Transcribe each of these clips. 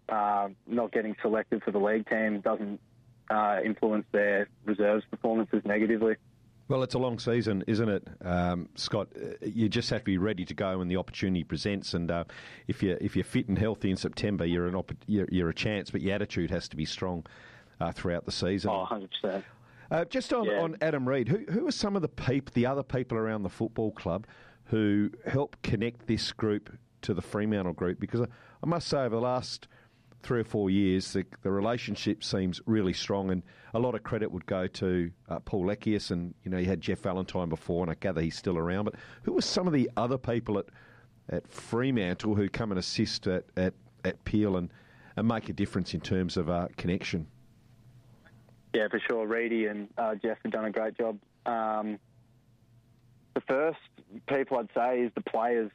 not getting selected for the league team doesn't influence their reserves performances negatively. Well, it's a long season, isn't it, Scott? You just have to be ready to go when the opportunity presents. And if you're fit and healthy in September, you're a chance. But your attitude has to be strong throughout the season. Oh, 100%. Just on Adam Reid, who are some of the other people around the football club who help connect this group to the Fremantle group? Because I must say, over the last 3 or 4 years, the relationship seems really strong, and a lot of credit would go to Paul Leckius, and you had Jeff Valentine before, and I gather he's still around. But who are some of the other people at Fremantle who come and assist at Peel and make a difference in terms of connection? Yeah, for sure. Reedy and Jeff have done a great job. The first people I'd say is the players.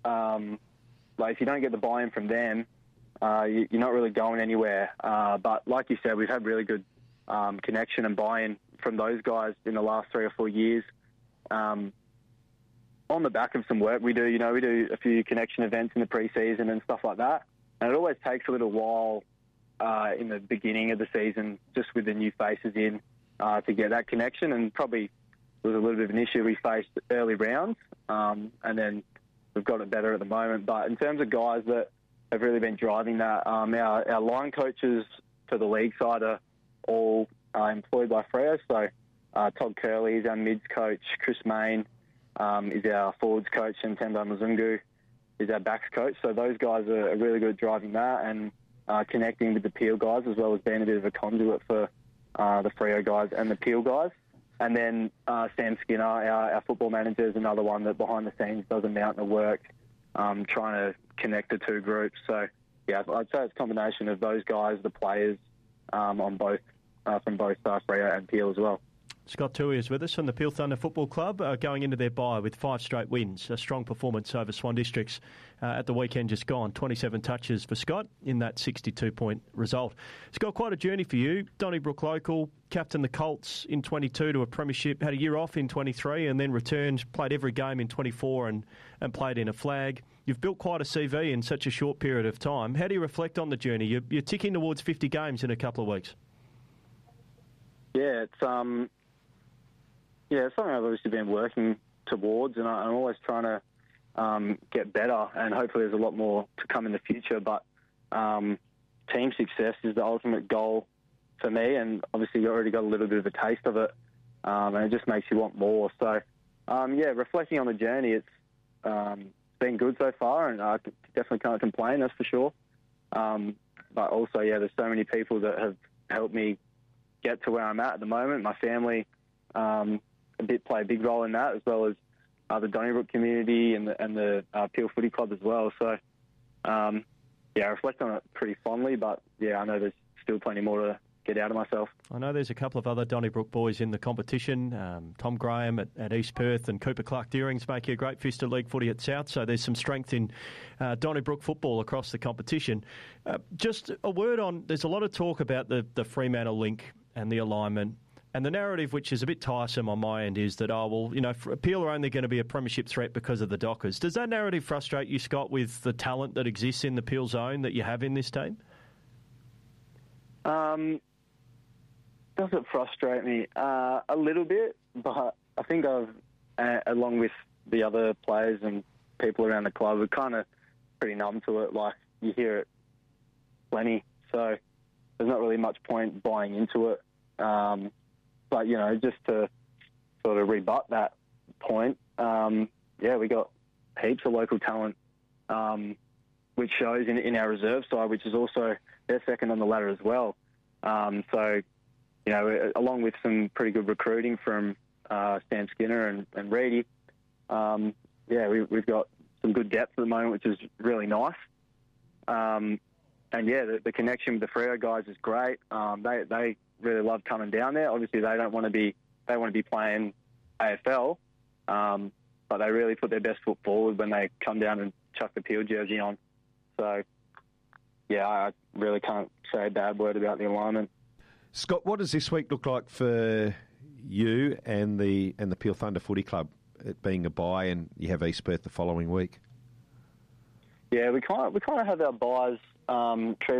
If you don't get the buy-in from them, you're not really going anywhere. But like you said, we've had really good connection and buy-in from those guys in the last 3 or 4 years. On the back of some work we do, we do a few connection events in the pre-season and stuff like that. And it always takes a little while in the beginning of the season, just with the new faces in, to get that connection. And probably was a little bit of an issue we faced early rounds, and then we've got it better at the moment. But in terms of guys that have really been driving that, our line coaches for the league side are all employed by Freo. So Todd Curley is our mids coach, Chris Main is our forwards coach, and Temba Mzungu is our backs coach. So those guys are really good at driving that and connecting with the Peel guys, as well as being a bit of a conduit for the Freo guys and the Peel guys. And then Sam Skinner, our football manager, is another one that behind the scenes does a mountain of work trying to connect the two groups. So, yeah, I'd say it's a combination of those guys, the players, on both from both Freo and Peel as well. Scott Toohey is with us from the Peel Thunder Football Club, going into their bye with 5 straight wins. A strong performance over Swan Districts at the weekend just gone. 27 touches for Scott in that 62-point result. Scott, quite a journey for you. Donnybrook local, captained the Colts in 22 to a premiership, had a year off in 23 and then returned, played every game in 24 and played in a flag. You've built quite a CV in such a short period of time. How do you reflect on the journey? You're ticking towards 50 games in a couple of weeks. Yeah, it's something I've obviously been working towards, and I'm always trying to get better, and hopefully there's a lot more to come in the future. But team success is the ultimate goal for me, and obviously you already got a little bit of a taste of it, and it just makes you want more. So, reflecting on the journey, it's been good so far, and I definitely can't complain, that's for sure. But also, there's so many people that have helped me get to where I'm at the moment. My family play a big role in that, as well as the Donnybrook community and the Peel Footy Club as well. So, I reflect on it pretty fondly, but I know there's still plenty more to get out of myself. I know there's a couple of other Donnybrook boys in the competition, Tom Graham at East Perth and Cooper Clark-Deering's making a great fist at league footy at South, so there's some strength in Donnybrook football across the competition. Just a word on, there's a lot of talk about the Fremantle link and the alignment. And the narrative, which is a bit tiresome on my end, is that, Peel are only going to be a premiership threat because of the Dockers. Does that narrative frustrate you, Scott, with the talent that exists in the Peel zone that you have in this team? Does it frustrate me? A little bit, but I think I've, along with the other players and people around the club, we're kind of pretty numb to it. Like, you hear it plenty, so there's not really much point buying into it. But, just to sort of rebut that point, we got heaps of local talent, which shows in our reserve side, which is also, they're second on the ladder as well. So, along with some pretty good recruiting from Sam Skinner and Reedy, we've got some good depth at the moment, which is really nice. The connection with the Freo guys is great. They really love coming down there. Obviously, they want to be playing AFL, but they really put their best foot forward when they come down and chuck the Peel jersey on. So, I really can't say a bad word about the alignment. Scott, what does this week look like for you and the Peel Thunder Footy Club, it being a bye and you have East Perth the following week? Yeah, we kind of have our byes